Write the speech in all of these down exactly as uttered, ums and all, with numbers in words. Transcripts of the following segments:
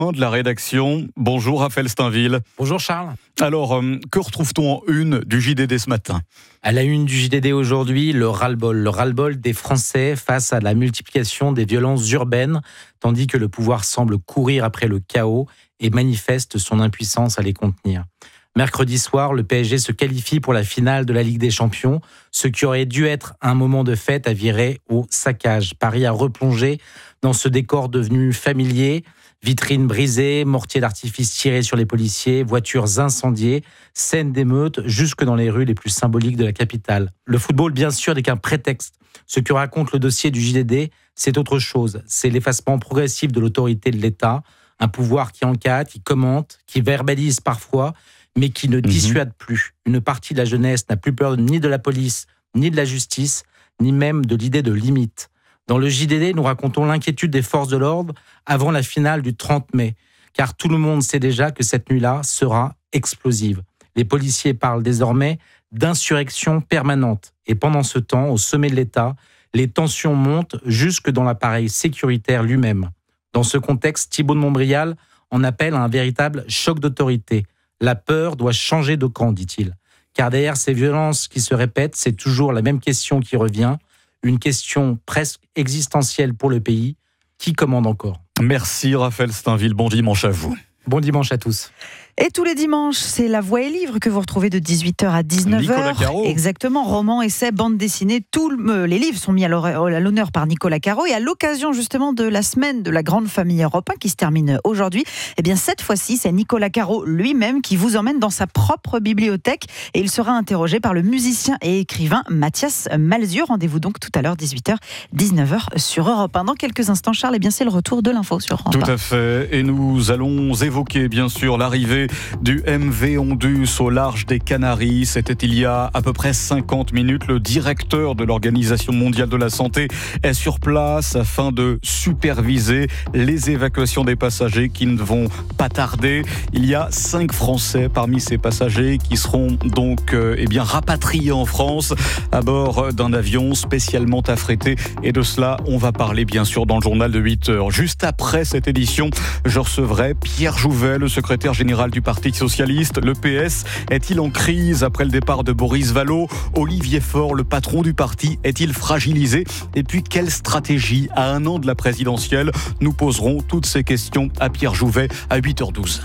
de la rédaction. Bonjour Raphaël Steinville. Bonjour Charles. Alors, euh, que retrouve-t-on en une du J D D ce matin ? À la une du J D D aujourd'hui, le ras-le-bol. Le ras-le-bol des Français face à la multiplication des violences urbaines, tandis que le pouvoir semble courir après le chaos et manifeste son impuissance à les contenir. Mercredi soir, le P S G se qualifie pour la finale de la Ligue des Champions. Ce qui aurait dû être un moment de fête a viré au saccage. Paris a replongé dans ce décor devenu familier. Vitrines brisées, mortiers d'artifice tirés sur les policiers, voitures incendiées, scènes d'émeutes jusque dans les rues les plus symboliques de la capitale. Le football, bien sûr, n'est qu'un prétexte. Ce que raconte le dossier du J D D, c'est autre chose. C'est l'effacement progressif de l'autorité de l'État, un pouvoir qui encadre, qui commente, qui verbalise parfois, mais qui ne dissuade mmh. plus. Une partie de la jeunesse n'a plus peur ni de la police, ni de la justice, ni même de l'idée de limite. Dans le J D D, nous racontons l'inquiétude des forces de l'ordre avant la finale du trente mai, car tout le monde sait déjà que cette nuit-là sera explosive. Les policiers parlent désormais d'insurrection permanente. Et pendant ce temps, au sommet de l'État, les tensions montent jusque dans l'appareil sécuritaire lui-même. Dans ce contexte, Thibault de Montbrial en appelle à un véritable choc d'autorité. La peur doit changer de camp, dit-il. Car derrière ces violences qui se répètent, c'est toujours la même question qui revient. Une question presque existentielle pour le pays. Qui commande encore ? Merci Raphaël Steinville, bon dimanche à vous. Bon dimanche à tous. Et tous les dimanches, c'est La Voix et Livre que vous retrouvez de dix-huit heures à dix-neuf heures. Nicolas Caro. Exactement, romans, essais, bandes dessinées, tous les livres sont mis à l'honneur par Nicolas Caro. Et à l'occasion justement de la semaine de la grande famille Europe un qui se termine aujourd'hui, eh bien cette fois-ci, c'est Nicolas Caro lui-même qui vous emmène dans sa propre bibliothèque et il sera interrogé par le musicien et écrivain Mathias Malzieu. Rendez-vous donc tout à l'heure, dix-huit heures, dix-neuf heures sur Europe un. Dans quelques instants, Charles, eh bien c'est le retour de l'info sur Europe un. Tout à fait, et nous allons évoquer bien sûr l'arrivée du M V Ondus au large des Canaries. C'était il y a à peu près cinquante minutes. Le directeur de l'Organisation mondiale de la santé est sur place afin de superviser les évacuations des passagers qui ne vont pas tarder. Il y a cinq Français parmi ces passagers qui seront donc euh, eh bien, rapatriés en France à bord d'un avion spécialement affrété. Et de cela, on va parler bien sûr dans le journal de huit heures. Juste après cette édition, je recevrai Pierre Jouvet, le secrétaire général du Parti socialiste. Le P S est-il en crise après le départ de Boris Vallaud ? Olivier Faure, le patron du parti, est-il fragilisé ? Et puis, quelle stratégie à un an de la présidentielle ? Nous poserons toutes ces questions à Pierre Jouvet à huit heures douze.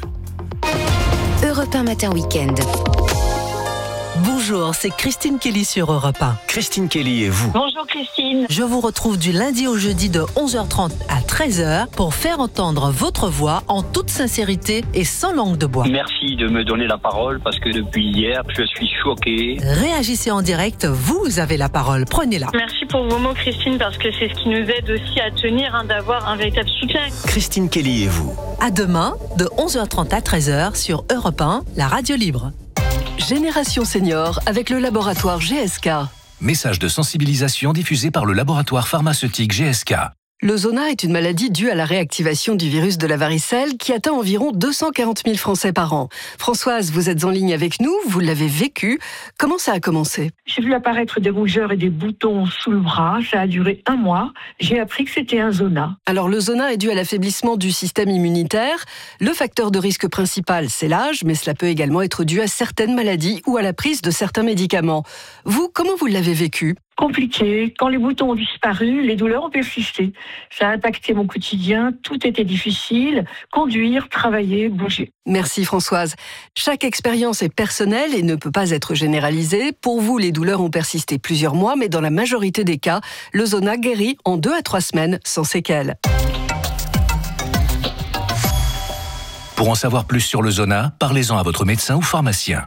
Europe un Matin Week-end. Bonjour, c'est Christine Kelly sur Europe un. Christine Kelly et vous. Bonjour Christine. Je vous retrouve du lundi au jeudi de onze heures trente à treize heures pour faire entendre votre voix en toute sincérité et sans langue de bois. Merci de me donner la parole parce que depuis hier, je suis choqué. Réagissez en direct, vous avez la parole, prenez-la. Merci pour vos mots Christine parce que c'est ce qui nous aide aussi à tenir, hein, d'avoir un véritable soutien. Christine Kelly et vous. À demain de onze heures trente à treize heures sur Europe un, la radio libre. Génération Senior avec le laboratoire G S K. Message de sensibilisation diffusé par le laboratoire pharmaceutique G S K. Le zona est une maladie due à la réactivation du virus de la varicelle qui atteint environ deux cent quarante mille Français par an. Françoise, vous êtes en ligne avec nous, vous l'avez vécu. Comment ça a commencé ? J'ai vu apparaître des rougeurs et des boutons sous le bras. Ça a duré un mois. J'ai appris que c'était un zona. Alors le zona est dû à l'affaiblissement du système immunitaire. Le facteur de risque principal, c'est l'âge, mais cela peut également être dû à certaines maladies ou à la prise de certains médicaments. Vous, comment vous l'avez vécu ? Compliqué. Quand les boutons ont disparu, les douleurs ont persisté. Ça a impacté mon quotidien. Tout était difficile. Conduire, travailler, bouger. Merci Françoise. Chaque expérience est personnelle et ne peut pas être généralisée. Pour vous, les douleurs ont persisté plusieurs mois, mais dans la majorité des cas, le zona guérit en deux à trois semaines sans séquelles. Pour en savoir plus sur le zona, parlez-en à votre médecin ou pharmacien.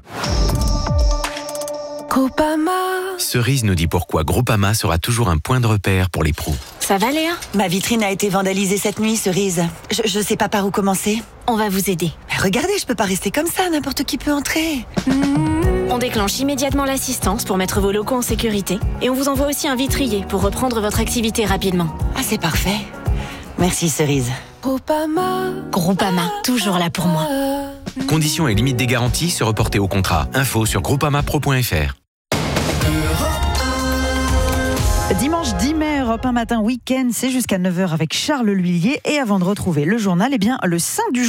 Groupama. Cerise nous dit pourquoi Groupama sera toujours un point de repère pour les pros. Ça va Léa ? Ma vitrine a été vandalisée cette nuit, Cerise. Je, je sais pas par où commencer. On va vous aider. Mais regardez, je peux pas rester comme ça, n'importe qui peut entrer. Mmh. On déclenche immédiatement l'assistance pour mettre vos locaux en sécurité. Et on vous envoie aussi un vitrier pour reprendre votre activité rapidement. Ah, c'est parfait. Merci Cerise. Groupama. Groupama, toujours là pour moi. Conditions et limites des garanties se reporter au contrat. Info sur groupama pro point f r. Dimanche dix mai, Europe Europe un matin week-end, c'est jusqu'à neuf heures avec Charles Lhuillier. Et avant de retrouver le journal, eh bien, le sein du